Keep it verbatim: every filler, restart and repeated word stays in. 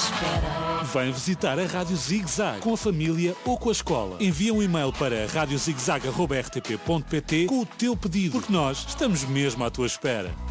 espera. Vem visitar a Rádio Zig Zag com a família ou com a escola. Envia um e-mail para rádio zig zag arroba r t p ponto p t com o teu pedido, porque nós estamos mesmo à tua espera.